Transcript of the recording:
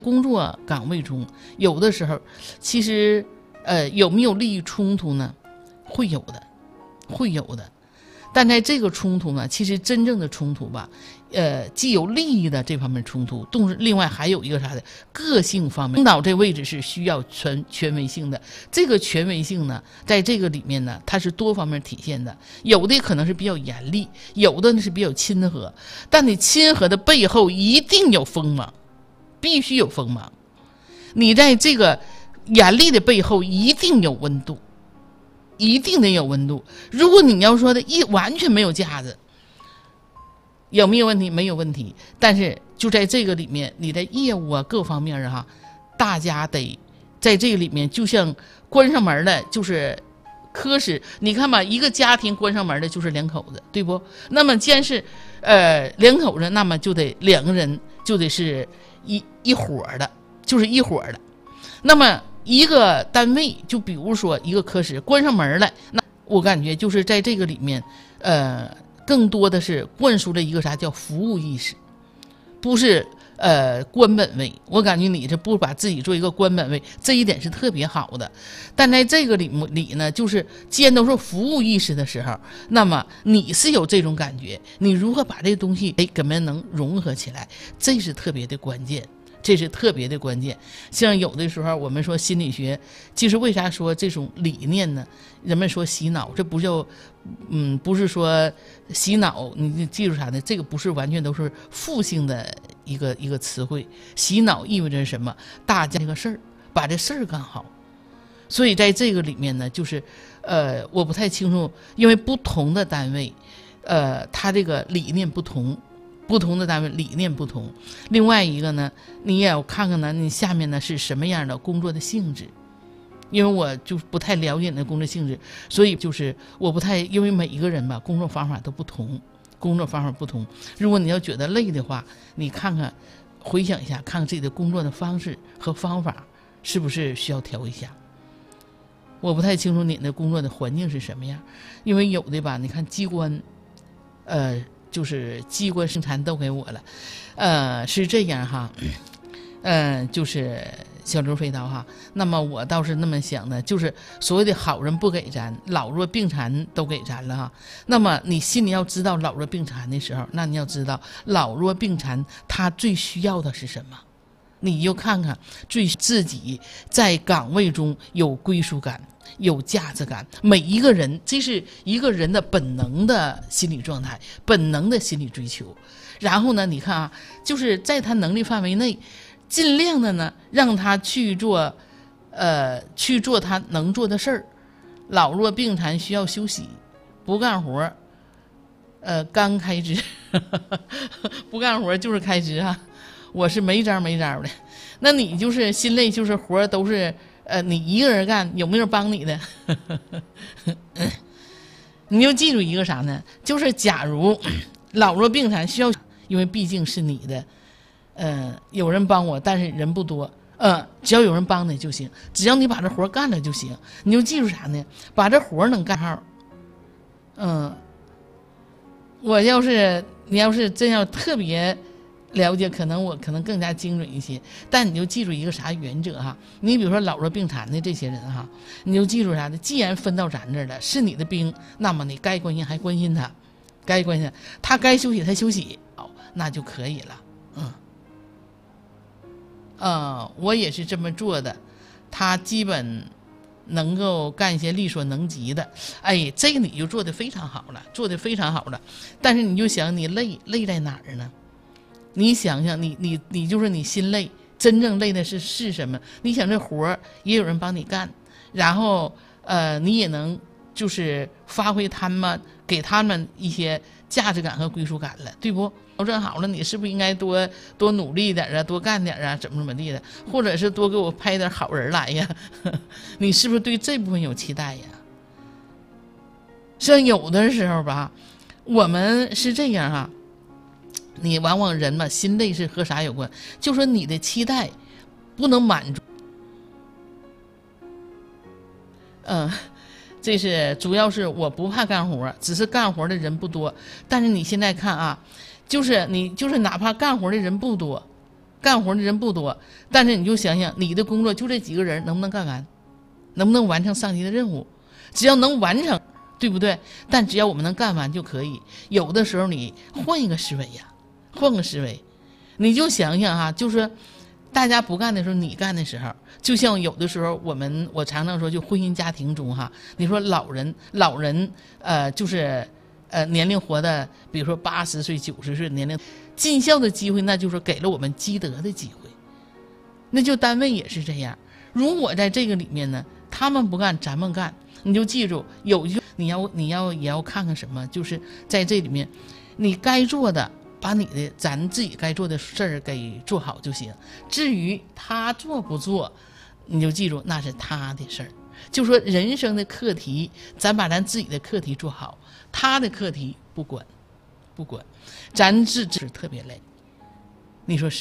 工作岗位中，有的时候其实有没有利益冲突呢？会有的，会有的。但在这个冲突呢，其实真正的冲突吧，既有利益的这方面冲突，同时另外还有一个啥的个性方面。领导这位置是需要权威性的，这个权威性呢，在这个里面呢，它是多方面体现的。有的可能是比较严厉，有的呢是比较亲和，但你亲和的背后一定有锋芒。必须有锋芒，你在这个严厉的背后一定有温度，一定得有温度。如果你要说的完全没有架子，有没有问题？没有问题。但是就在这个里面，你的业务啊各方面啊，大家得在这个里面，就像关上门的，就是科室。你看吧，一个家庭关上门的就是两口子，对不？那么既然是两口子，那么就得两个人就得是一伙的，就是一伙的。那么一个单位，就比如说一个科室关上门来，那我感觉就是在这个里面，更多的是灌输了一个啥叫服务意识，不是官本位。我感觉你这不把自己做一个官本位，这一点是特别好的。但在这个里呢，就是既然都是服务意识的时候，那么你是有这种感觉，你如何把这个东西根本能融合起来，这是特别的关键，这是特别的关键。像有的时候我们说心理学，其实为啥说这种理念呢？人们说洗脑，这不叫不是说洗脑，你记住啥呢？这个不是完全都是负性的一个词汇。洗脑意味着什么？大家这个事儿，把这事儿干好。所以在这个里面呢，就是我不太清楚，因为不同的单位，它这个理念不同，不同的单位理念不同。另外一个呢，你也要看看呢，你下面呢是什么样的工作的性质。因为我就不太了解你的工作性质，所以就是我不太，因为每一个人吧，工作方法都不同，工作方法不同。如果你要觉得累的话，你看看，回想一下，看看自己的工作的方式和方法是不是需要调一下。我不太清楚你的工作的环境是什么样，因为有的吧，你看机关，就是机关生产都给我了，是这样哈，就是小刘飞刀哈。那么我倒是那么想的，就是所谓的好人不给咱，老弱病残都给咱了哈。那么你心里要知道老弱病残的时候，那你要知道老弱病残他最需要的是什么，你就看看自己在岗位中有归属感，有价值感。每一个人，这是一个人的本能的心理状态，本能的心理追求。然后呢，你看啊，就是在他能力范围内，尽量的呢让他去做他能做的事儿。老弱病残需要休息，不干活刚开支不干活就是开支啊。我是没招的。那你就是心累，就是活都是你一个人干，有没有帮你的你就记住一个啥呢，就是假如老弱病残需要，因为毕竟是你的有人帮我，但是人不多，只要有人帮你就行，只要你把这活干了就行。你就记住啥呢？把这活能干好。你要是真要特别了解，我可能更加精准一些。但你就记住一个啥原则哈？你比如说老弱病残的这些人哈，你就记住啥呢？既然分到咱这儿了，是你的兵，那么你该关心还关心他，该关心他该休息他休息，那就可以了。我也是这么做的，他基本能够干一些力所能及的。这个你就做得非常好了，做得非常好了。但是你就想，你累在哪儿呢？你想想，你就是你心累，真正累的是什么？你想这活也有人帮你干，然后你也能就是发挥他们，给他们一些价值感和归属感了，对不？调整好了，你是不是应该多努力点啊，多干点啊，怎么地的，或者是多给我派点好人来呀你是不是对这部分有期待呀？像有的时候吧，我们是这样哈，你往往人嘛，心累是和啥有关？就说你的期待不能满足。这是主要是我不怕干活，只是干活的人不多。但是你现在看啊，就是哪怕干活的人不多， 干活的人不多，但是你就想想你的工作就这几个人能不能干完，能不能完成上级的任务，只要能完成，对不对？但只要我们能干完就可以。有的时候你换一个思维呀，换个思维，你就想想哈，就是大家不干的时候你干的时候，就像有的时候我常常说，就婚姻家庭中哈，你说老人就是年龄活的，比如说80岁90岁年龄，尽孝的机会，那就是给了我们积德的机会。那就单位也是这样，如果在这个里面呢，他们不干咱们干，你就记住有一句你也要看看什么，就是在这里面你该做的把咱自己该做的事儿给做好就行，至于他做不做，你就记住那是他的事儿。就说人生的课题，咱把咱自己的课题做好，他的课题不管，咱自己特别累，你说是